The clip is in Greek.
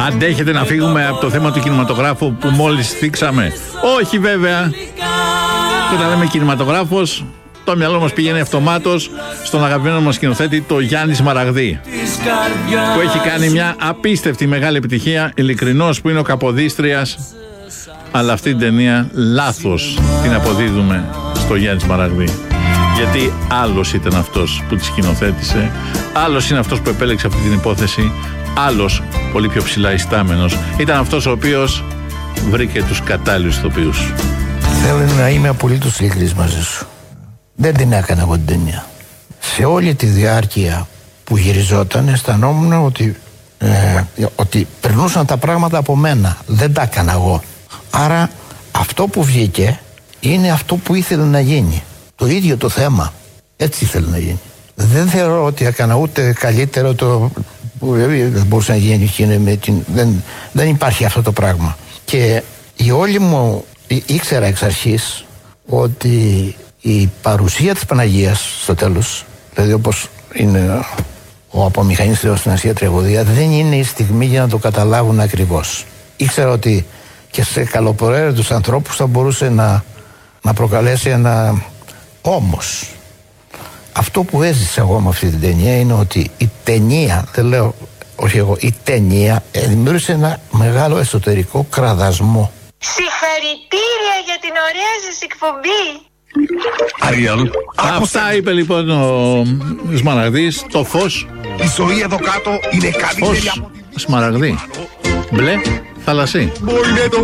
Αντέχετε να φύγουμε από το θέμα του κινηματογράφου που μόλις θίξαμε? Όχι βέβαια. Και όταν λέμε κινηματογράφος, το μυαλό μας πηγαίνει αυτομάτως στον αγαπημένο μας σκηνοθέτη, το Γιάννη Σμαραγδί, που έχει κάνει μια απίστευτη μεγάλη επιτυχία, Ειλικρινός, που είναι ο Καποδίστριας. Αλλά αυτή την ταινία λάθος την αποδίδουμε στο Γιάννη Σμαραγδί, γιατί άλλος ήταν αυτός που τη σκηνοθέτησε, άλλος είναι αυτός που επέλεξε αυτή την υπόθεση, άλλος πολύ πιο ψηλά ιστάμενος ήταν αυτός ο οποίος βρήκε τους κατάλληλους ηθοποιούς. Θέλω να είμαι απολύτως ειλικρινής μαζί σου. Δεν την έκανα εγώ την ταινία. Σε όλη τη διάρκεια που γυριζόταν αισθανόμουν ότι περνούσαν τα πράγματα από μένα. Δεν τα έκανα εγώ. Άρα αυτό που βγήκε είναι αυτό που ήθελε να γίνει. Το ίδιο το θέμα. Έτσι ήθελε να γίνει. Δεν θεωρώ ότι έκανα ούτε καλύτερο το που δεν μπορούσε να γίνει. Δεν υπάρχει αυτό το πράγμα. Και η όλη μου ήξερα εξ αρχής ότι η παρουσία της Παναγίας στο τέλος, δηλαδή όπως είναι ο απομηχανής Θεός στην Ασία Τραγωδία, δεν είναι η στιγμή για να το καταλάβουν ακριβώς. Ήξερα ότι και σε καλοπροαίρετους ανθρώπους θα μπορούσε να προκαλέσει ένα... Όμως αυτό που έζησα εγώ με αυτή την ταινία είναι ότι η ταινία, δεν λέω όχι εγώ, η ταινία δημιούργησε ένα μεγάλο εσωτερικό κραδασμό. Συγχαρητήρια για την ωραία σας εκπομπή. Αριέλ, Αυτά είπε λοιπόν ο Σμαραγδής. Το φως. Η ζωή εδώ κάτω είναι καλύτερη Φως από... Σμαραγδί. Μπλε θαλασσί.